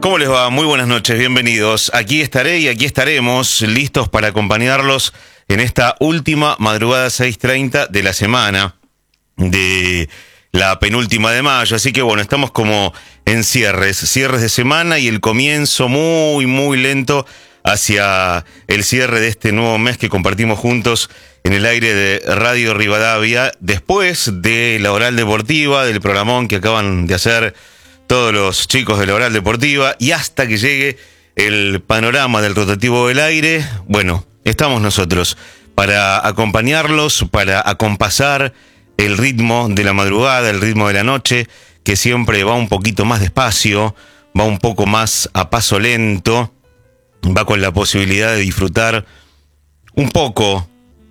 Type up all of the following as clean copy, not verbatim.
¿Cómo les va? Muy buenas noches, bienvenidos. Aquí estaré y aquí estaremos listos para acompañarlos en esta última madrugada 6:30 de la semana, de la penúltima de mayo. Así que bueno, estamos como en cierres de semana y el comienzo muy lento hacia el cierre de este nuevo mes que compartimos juntos en el aire de Radio Rivadavia, después de la Oral Deportiva, del programón que acaban de hacer todos los chicos de la Oral Deportiva, y hasta que llegue el panorama del rotativo del aire. Bueno, estamos nosotros para acompañarlos, para acompasar el ritmo de la madrugada, el ritmo de la noche, que siempre va un poquito más despacio, va un poco más a paso lento, va con la posibilidad de disfrutar un poco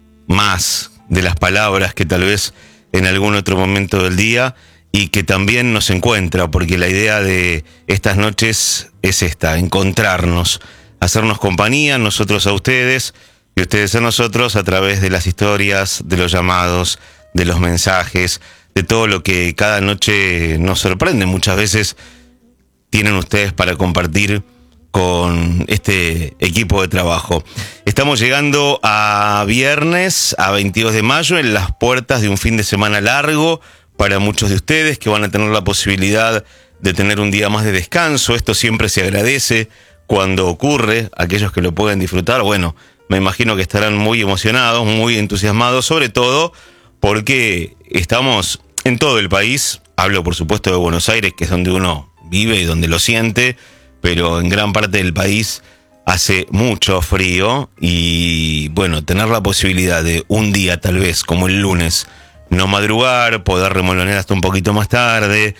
más de las palabras que tal vez en algún otro momento del día, y que también nos encuentra, porque la idea de estas noches es esta: encontrarnos, hacernos compañía, nosotros a ustedes y ustedes a nosotros, a través de las historias, de los llamados, de los mensajes, de todo lo que cada noche nos sorprende. Muchas veces tienen ustedes para compartir con este equipo de trabajo. Estamos llegando a viernes, a 22 de mayo, en las puertas de un fin de semana largo para muchos de ustedes, que van a tener la posibilidad de tener un día más de descanso. Esto siempre se agradece cuando ocurre. Aquellos que lo pueden disfrutar, bueno, me imagino que estarán muy emocionados, muy entusiasmados, sobre todo porque estamos en todo el país. Hablo, por supuesto, de Buenos Aires, que es donde uno vive y donde lo siente, pero en gran parte del país hace mucho frío, y bueno, tener la posibilidad de un día, tal vez como el lunes, no madrugar, poder remolonear hasta un poquito más tarde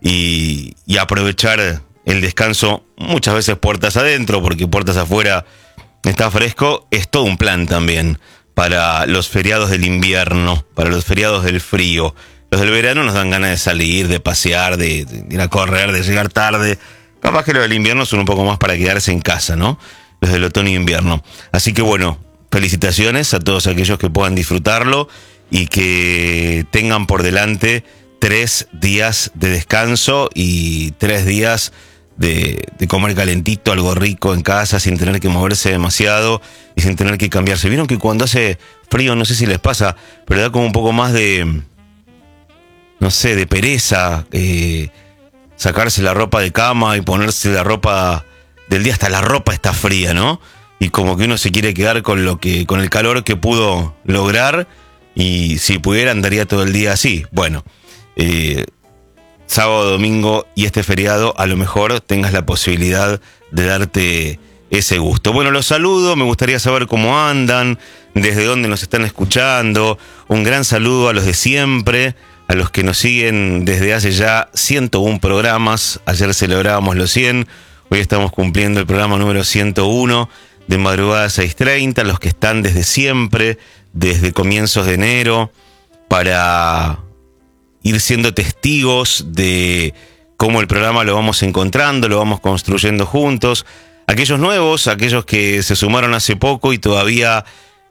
y aprovechar el descanso, muchas veces puertas adentro, porque puertas afuera está fresco, es todo un plan también para los feriados del invierno, para los feriados del frío. Los del verano nos dan ganas de salir, de pasear, de ir a correr, de llegar tarde. Capaz que los del invierno son un poco más para quedarse en casa, ¿no? Los del otoño e invierno. Así que bueno, felicitaciones a todos aquellos que puedan disfrutarlo y que tengan por delante 3 días de descanso y 3 días de comer calentito, algo rico en casa, sin tener que moverse demasiado y sin tener que cambiarse. Vieron que cuando hace frío, no sé si les pasa, pero da como un poco más de, no sé, de pereza, sacarse la ropa de cama y ponerse la ropa del día. Hasta la ropa está fría, ¿no? Y como que uno se quiere quedar con el calor que pudo lograr, y si pudiera andaría todo el día así. Bueno, sábado, domingo y este feriado a lo mejor tengas la posibilidad de darte ese gusto. Bueno, los saludo, me gustaría saber cómo andan, desde dónde nos están escuchando. Un gran saludo a los de siempre, a los que nos siguen desde hace ya 101 programas. Ayer celebrábamos los 100, hoy estamos cumpliendo el programa número 101 de Madrugada 6:30, los que están desde siempre, desde comienzos de enero, para ir siendo testigos de cómo el programa lo vamos encontrando, lo vamos construyendo juntos. Aquellos nuevos, aquellos que se sumaron hace poco y todavía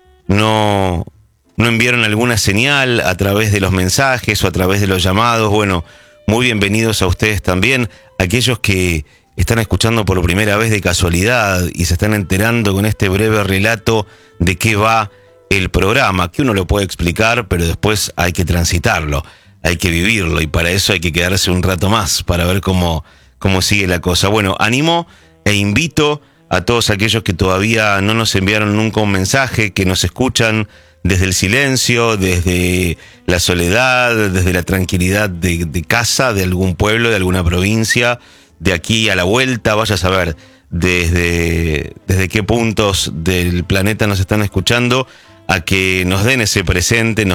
no enviaron alguna señal a través de los mensajes o a través de los llamados, bueno, muy bienvenidos a ustedes también. Aquellos que están escuchando por primera vez de casualidad y se están enterando con este breve relato de qué va el programa, que uno lo puede explicar, pero después hay que transitarlo, hay que vivirlo, y para eso hay que quedarse un rato más para ver cómo sigue la cosa. Bueno, animo e invito a todos aquellos que todavía no nos enviaron nunca un mensaje, que nos escuchan desde el silencio, desde la soledad, desde la tranquilidad de casa, de algún pueblo, de alguna provincia, de aquí a la vuelta, vaya a saber desde qué puntos del planeta nos están escuchando, a que nos den ese presente, nos